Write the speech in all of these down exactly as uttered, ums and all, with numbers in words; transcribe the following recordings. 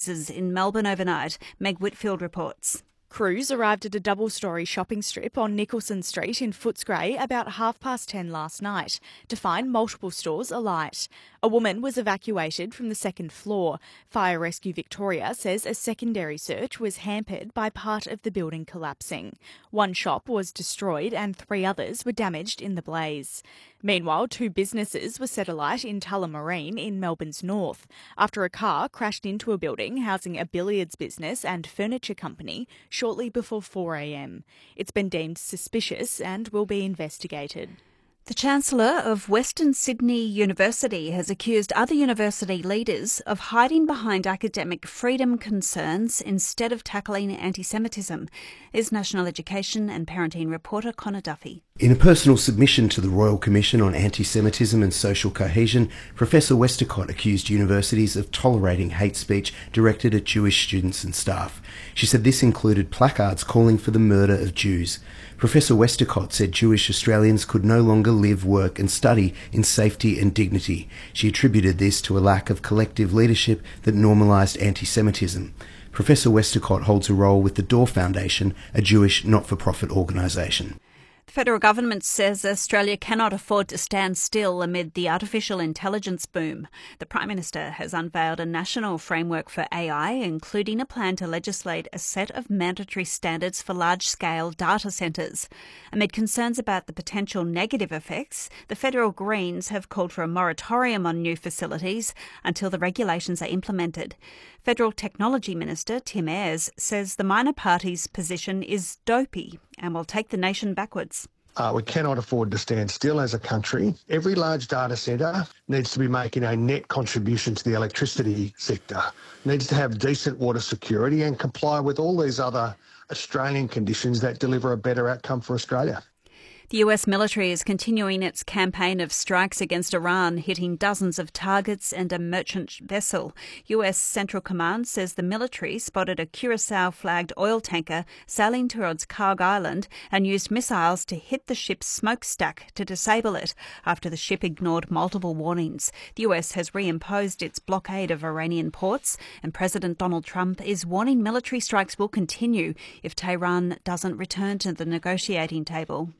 users in Melbourne overnight. Meg Whitfield reports. Crews arrived at a double-storey shopping strip on Nicholson Street in Footscray about half past ten last night to find multiple stores alight. A woman was evacuated from the second floor. Fire Rescue Victoria says a secondary search was hampered by part of the building collapsing. One shop was destroyed and three others were damaged in the blaze. Meanwhile, two businesses were set alight in Tullamarine in Melbourne's north after a car crashed into a building housing a billiards business and furniture company shortly before four a m. It's been deemed suspicious and will be investigated. The Chancellor of Western Sydney University has accused other university leaders of hiding behind academic freedom concerns instead of tackling anti-Semitism, is National Education and Parenting reporter Connor Duffy. In a personal submission to the Royal Commission on Anti-Semitism and Social Cohesion, Professor Westacott accused universities of tolerating hate speech directed at Jewish students and staff. She said this included placards calling for the murder of Jews. Professor Westacott said Jewish Australians could no longer live, work and study in safety and dignity. She attributed this to a lack of collective leadership that normalised anti-Semitism. Professor Westacott holds a role with the Door Foundation, a Jewish not-for-profit organisation. The federal government says Australia cannot afford to stand still amid the artificial intelligence boom. The Prime Minister has unveiled a national framework for A I, including a plan to legislate a set of mandatory standards for large-scale data centres. Amid concerns about the potential negative effects, the federal Greens have called for a moratorium on new facilities until the regulations are implemented. Federal Technology Minister Tim Ayres says the minor party's position is dopey and will take the nation backwards. Uh, we cannot afford to stand still as a country. Every large data centre needs to be making a net contribution to the electricity sector, needs to have decent water security and comply with all these other Australian conditions that deliver a better outcome for Australia. The U S military is continuing its campaign of strikes against Iran, hitting dozens of targets and a merchant vessel. U S Central Command says the military spotted a Curaçao-flagged oil tanker sailing towards Karg Island and used missiles to hit the ship's smokestack to disable it after the ship ignored multiple warnings. The U S has reimposed its blockade of Iranian ports, and President Donald Trump is warning military strikes will continue if Tehran doesn't return to the negotiating table.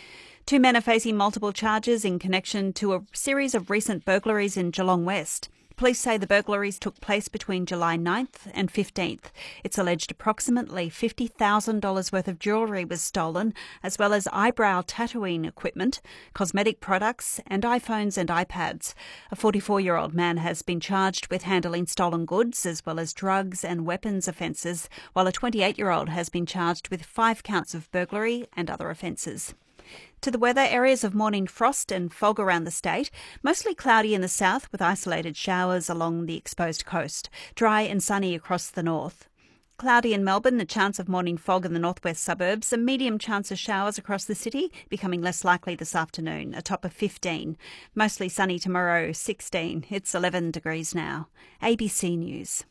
Two men are facing multiple charges in connection to a series of recent burglaries in Geelong West. Police say the burglaries took place between July ninth and fifteenth. It's alleged approximately fifty thousand dollars worth of jewellery was stolen, as well as eyebrow tattooing equipment, cosmetic products and iPhones and iPads. A forty-four-year-old man has been charged with handling stolen goods as well as drugs and weapons offences, while a twenty-eight-year-old has been charged with five counts of burglary and other offences. To the weather, areas of morning frost and fog around the state, mostly cloudy in the south with isolated showers along the exposed coast, dry and sunny across the north. Cloudy in Melbourne, a chance of morning fog in the northwest suburbs, a medium chance of showers across the city, becoming less likely this afternoon, a top of fifteen. Mostly sunny tomorrow, sixteen. It's eleven degrees now. A B C News.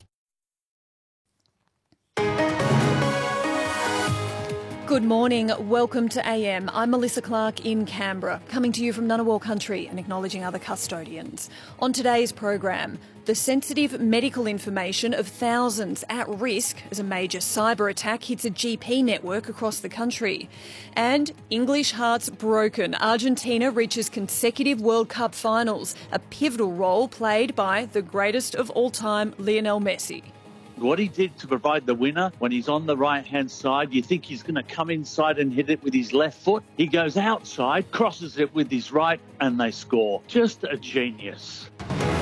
Good morning, welcome to A M. I'm Melissa Clark in Canberra, coming to you from Ngunnawal country and acknowledging other custodians. On today's program, the sensitive medical information of thousands at risk as a major cyber attack hits a G P network across the country. And English hearts broken. Argentina reaches consecutive World Cup finals, a pivotal role played by the greatest of all time, Lionel Messi. What he did to provide the winner when he's on the right-hand side, you think he's going to come inside and hit it with his left foot. He goes outside, crosses it with his right, and they score. Just a genius.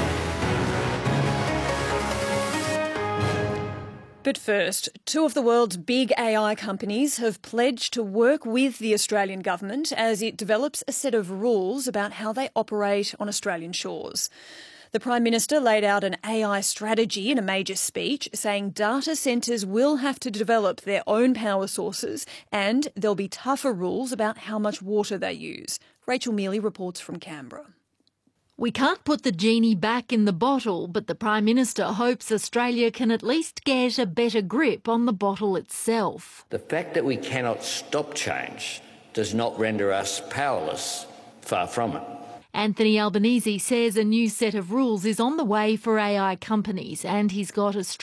But first, two of the world's big A I companies have pledged to work with the Australian government as it develops a set of rules about how they operate on Australian shores. The Prime Minister laid out an A I strategy in a major speech, saying data centres will have to develop their own power sources and there'll be tougher rules about how much water they use. Rachel Mealy reports from Canberra. We can't put the genie back in the bottle, but the Prime Minister hopes Australia can at least get a better grip on the bottle itself. The fact that we cannot stop change does not render us powerless. Far from it. Anthony Albanese says a new set of rules is on the way for A I companies, and he's got a